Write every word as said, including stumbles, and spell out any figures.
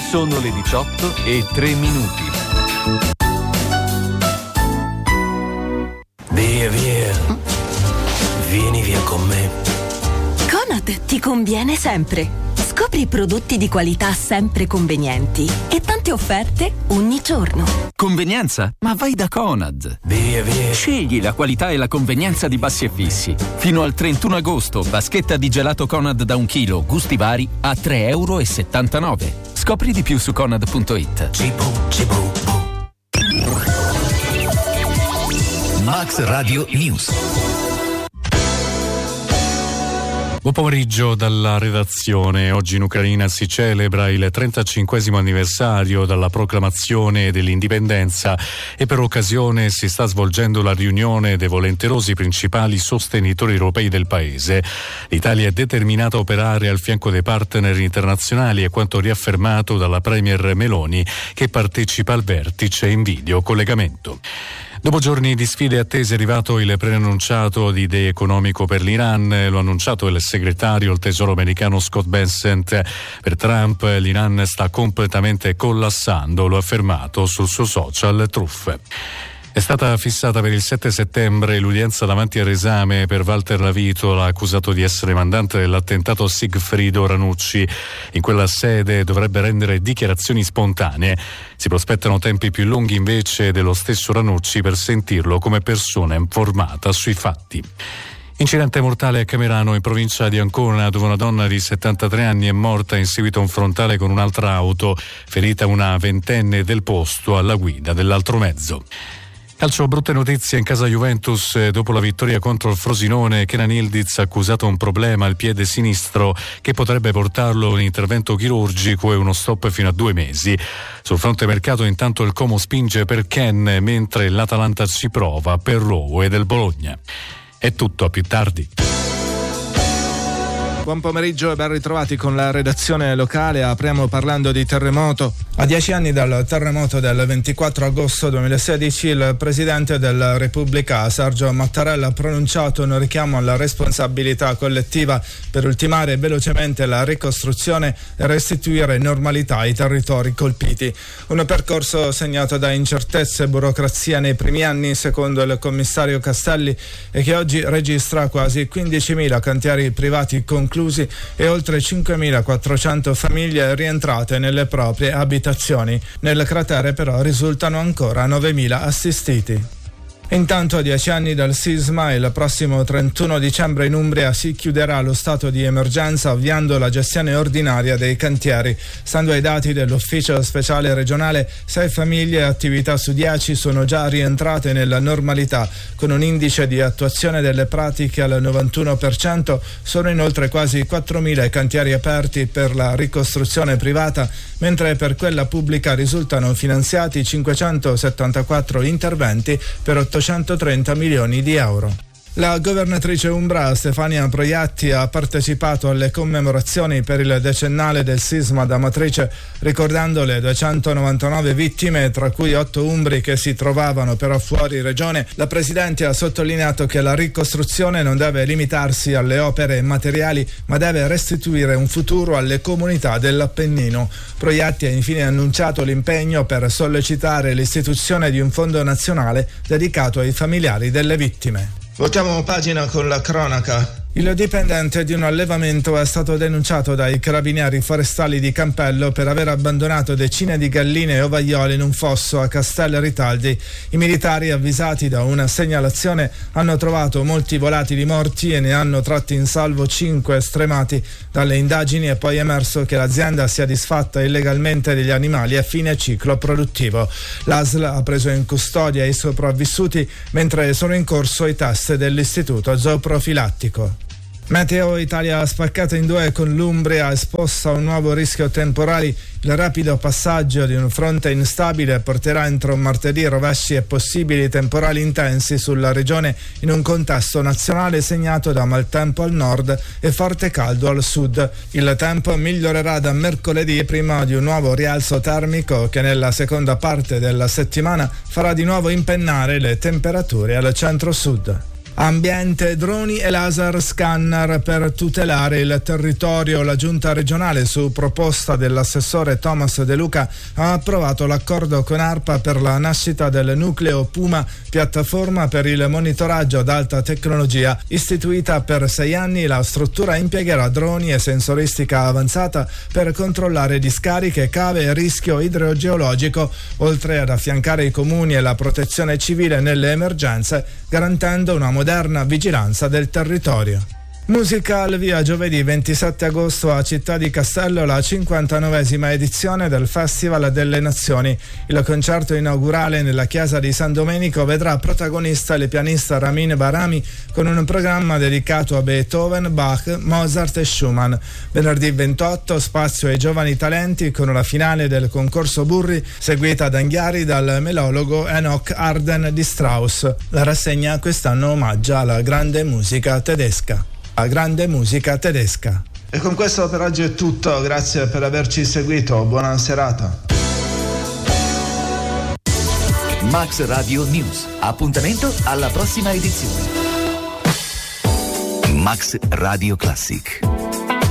Sono le diciotto e tre minuti. Via, via. Vieni via con me. Conad ti conviene sempre. Scopri prodotti di qualità sempre convenienti e tante offerte ogni giorno. Convenienza? Ma vai da Conad. Via, via. Scegli la qualità e la convenienza di Bassi e Fissi. Fino al trentuno agosto, vaschetta di gelato Conad da un chilo, gusti vari, a tre virgola settantanove euro. Scopri di più su conad punto it. Cibo, cibo, Max Radio News. Buon pomeriggio dalla redazione. Oggi in Ucraina si celebra il trentacinquesimo anniversario dalla proclamazione dell'indipendenza e per occasione si sta svolgendo la riunione dei volenterosi principali sostenitori europei del paese. L'Italia è determinata a operare al fianco dei partner internazionali, è quanto riaffermato dalla premier Meloni, che partecipa al vertice in videocollegamento. Dopo giorni di sfide attese è arrivato il preannunciato di Day economico per l'Iran, lo ha annunciato il segretario al Tesoro americano Scott Bessent. Per Trump l'Iran sta completamente collassando, lo ha affermato sul suo social Truth. È stata fissata per il sette settembre l'udienza davanti al resame per Walter Lavitola, accusato di essere mandante dell'attentato a Sigfrido Ranucci. In quella sede dovrebbe rendere dichiarazioni spontanee. Si prospettano tempi più lunghi invece dello stesso Ranucci per sentirlo come persona informata sui fatti. Incidente mortale a Camerano, in provincia di Ancona, dove una donna di settantatré anni è morta in seguito a un frontale con un'altra auto, ferita una ventenne del posto alla guida dell'altro mezzo. Calcio, brutte notizie in casa Juventus. Dopo la vittoria contro il Frosinone, Kenan Yildiz ha accusato un problema al piede sinistro che potrebbe portarlo a un intervento chirurgico e uno stop fino a due mesi. Sul fronte mercato intanto il Como spinge per Ken, mentre l'Atalanta ci prova per Rowe del Bologna. È tutto, a più tardi. Buon pomeriggio e ben ritrovati con la redazione locale. Apriamo parlando di terremoto. A dieci anni dal terremoto del ventiquattro agosto duemilasedici, il Presidente della Repubblica, Sergio Mattarella, ha pronunciato un richiamo alla responsabilità collettiva per ultimare velocemente la ricostruzione e restituire normalità ai territori colpiti. Un percorso segnato da incertezze e burocrazia nei primi anni, secondo il commissario Castelli, e che oggi registra quasi quindicimila cantieri privati conclusi e oltre cinquemilaquattrocento famiglie rientrate nelle proprie abitazioni. Nel cratere però risultano ancora novemila assistiti. Intanto, a dieci anni dal sisma, il prossimo trentuno dicembre in Umbria si chiuderà lo stato di emergenza, avviando la gestione ordinaria dei cantieri. Stando ai dati dell'ufficio speciale regionale, sei famiglie e attività su dieci sono già rientrate nella normalità, con un indice di attuazione delle pratiche al novantuno per cento. Sono inoltre quasi quattromila i cantieri aperti per la ricostruzione privata, mentre per quella pubblica risultano finanziati cinquecentosettantaquattro interventi per ottocentotrenta milioni di euro. La governatrice umbra Stefania Proiatti ha partecipato alle commemorazioni per il decennale del sisma d'Amatrice, ricordando le duecentonovantanove vittime, tra cui otto umbri che si trovavano però fuori regione. La Presidente ha sottolineato che la ricostruzione non deve limitarsi alle opere materiali, ma deve restituire un futuro alle comunità dell'Appennino. Proiatti ha infine annunciato l'impegno per sollecitare l'istituzione di un fondo nazionale dedicato ai familiari delle vittime. Voltiamo pagina con la cronaca. Il dipendente di un allevamento è stato denunciato dai carabinieri forestali di Campello per aver abbandonato decine di galline e ovaiole in un fosso a Castel Ritaldi. I militari, avvisati da una segnalazione, hanno trovato molti volatili morti e ne hanno tratti in salvo cinque stremati. Dalle indagini è poi emerso che l'azienda sia disfatta illegalmente degli animali a fine ciclo produttivo. L'A S L ha preso in custodia i sopravvissuti, mentre sono in corso i test dell'istituto zooprofilattico. Meteo Italia spaccata in due, con l'Umbria esposta a un nuovo rischio temporali. Il rapido passaggio di un fronte instabile porterà entro martedì rovesci e possibili temporali intensi sulla regione, in un contesto nazionale segnato da maltempo al nord e forte caldo al sud. Il tempo migliorerà da mercoledì, prima di un nuovo rialzo termico che nella seconda parte della settimana farà di nuovo impennare le temperature al centro-sud. Ambiente, droni e laser scanner per tutelare il territorio. La giunta regionale, su proposta dell'assessore Thomas De Luca, ha approvato l'accordo con ARPA per la nascita del nucleo Puma, piattaforma per il monitoraggio ad alta tecnologia. Istituita per sei anni, la struttura impiegherà droni e sensoristica avanzata per controllare discariche, cave e rischio idrogeologico, oltre ad affiancare i comuni e la protezione civile nelle emergenze, garantendo una moderna vigilanza del territorio. Musica al via giovedì ventisette agosto a Città di Castello la cinquantanovesima edizione del Festival delle Nazioni. Il concerto inaugurale nella chiesa di San Domenico vedrà protagonista il pianista Ramin Barami con un programma dedicato a Beethoven, Bach, Mozart e Schumann. Venerdì ventotto spazio ai giovani talenti con la finale del concorso Burri, seguita ad Anghiari dal melologo Enoch Arden di Strauss. La rassegna quest'anno omaggia alla grande musica tedesca. La grande musica tedesca. E con questo per oggi è tutto, grazie per averci seguito, buona serata. Max Radio News, appuntamento alla prossima edizione. Max Radio Classic.